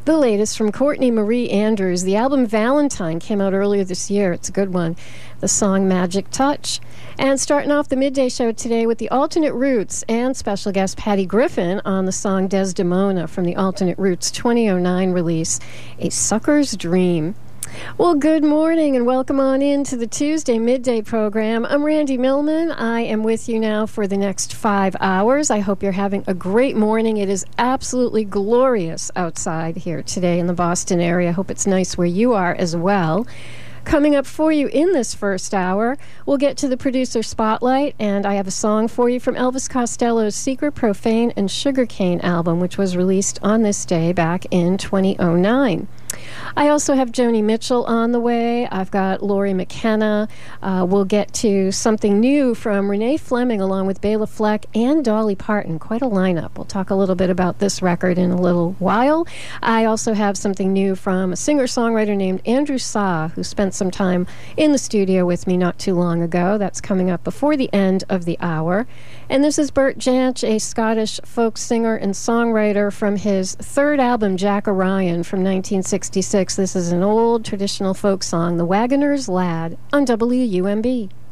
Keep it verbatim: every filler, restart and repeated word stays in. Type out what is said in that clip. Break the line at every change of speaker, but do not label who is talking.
The latest from Courtney Marie Andrews. The album Valentine came out earlier this year. It's a good one. The song Magic Touch. And starting off the midday show today with the Alternate Roots and special guest Patty Griffin on the song Desdemona from the Alternate Roots twenty oh nine release, A Sucker's Dream. Well, good morning and welcome on in to the Tuesday midday program. I'm Randy Millman. I am with you now for the next five hours. I hope you're having a great morning. It is absolutely glorious outside here today in the Boston area. I hope it's nice where you are as well. Coming up for you in this first hour, we'll get to the producer spotlight, and I have a song for you from Elvis Costello's Secret, Profane, and Sugarcane album, which was released on this day back in twenty oh nine. I also have Joni Mitchell on the way. I've got Laurie McKenna. Uh, we'll get to something new from Renee Fleming along with Bela Fleck and Dolly Parton. Quite a lineup. We'll talk a little bit about this record in a little while. I also have something new from a singer-songwriter named Andrew Saw, who spent some time in the studio with me not too long ago. That's coming up before the end of the hour. And this is Bert Jansch, a Scottish folk singer and songwriter from his third album, Jack Orion, from nineteen sixty-six. This is an old traditional folk song, The Wagoner's Lad, on W U M B.